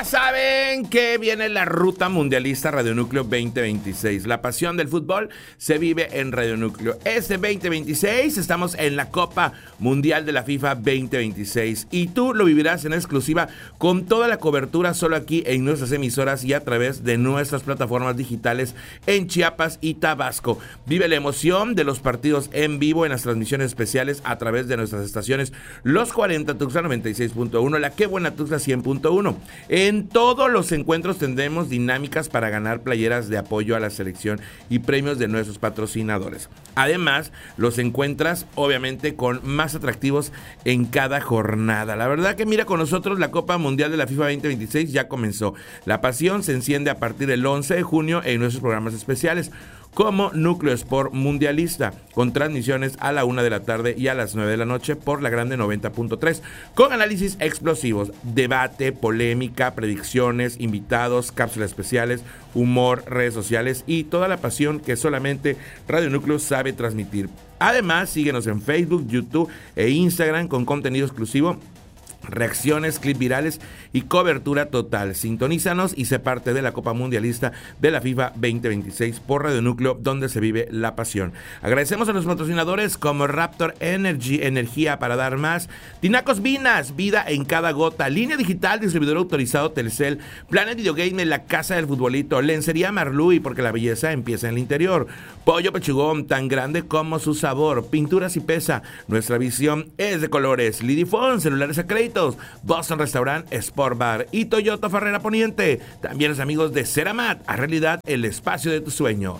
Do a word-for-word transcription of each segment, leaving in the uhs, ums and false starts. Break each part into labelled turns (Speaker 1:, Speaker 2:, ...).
Speaker 1: Saben que viene la ruta mundialista Radio Núcleo veinte veintiséis. La pasión del fútbol se vive en Radio Núcleo. Este veinte veintiséis estamos en la Copa Mundial de la FIFA veinte veintiséis y tú lo vivirás en exclusiva con toda la cobertura solo aquí en nuestras emisoras y a través de nuestras plataformas digitales en Chiapas y Tabasco. Vive la emoción de los partidos en vivo en las transmisiones especiales a través de nuestras estaciones Los cuarenta Tuxtla noventa y seis punto uno, La Qué Buena Tuxtla cien punto uno. En todos los encuentros tendremos dinámicas para ganar playeras de apoyo a la selección y premios de nuestros patrocinadores. Además, los encuentras obviamente con más atractivos en cada jornada. La verdad que mira, con nosotros la Copa Mundial de la FIFA veinte veintiséis ya comenzó. La pasión se enciende a partir del once de junio en nuestros programas especiales, como Núcleo Sport Mundialista, con transmisiones a la una de la tarde y a las nueve de la noche por la Grande noventa punto tres, con análisis explosivos, debate, polémica, predicciones, invitados, cápsulas especiales, humor, redes sociales y toda la pasión que solamente Radio Núcleo sabe transmitir. Además, síguenos en Facebook, YouTube e Instagram con contenido exclusivo, reacciones, clips virales y cobertura total. Sintonízanos y sé parte de la Copa Mundialista de la FIFA veinte veintiséis por Radio Núcleo, donde se vive la pasión. Agradecemos a los patrocinadores como Raptor Energy, energía para dar más, Tinacos Vinas, vida en cada gota, Línea Digital, distribuidor autorizado Telcel, Planet Video Game, la casa del futbolito, Lencería Marlui, porque la belleza empieza en el interior, Pollo Pechugón, tan grande como su sabor, Pinturas y Pesa, nuestra visión es de colores, Lidifón, celulares a crédito, Boston Restaurant, Sport Bar y Toyota Ferrera Poniente. También los amigos de Ceramat, a realidad el espacio de tus sueños.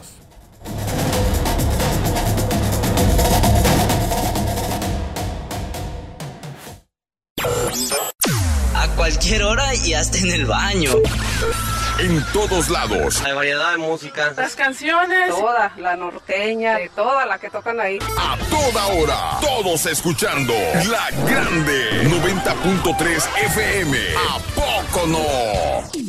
Speaker 2: A cualquier hora y hasta en el baño.
Speaker 3: En todos lados.
Speaker 2: Hay variedad de música.
Speaker 4: Las canciones.
Speaker 5: Toda, la norteña, de toda la que tocan ahí.
Speaker 3: A toda hora. Todos escuchando La Grande noventa punto tres F M. ¿A poco no?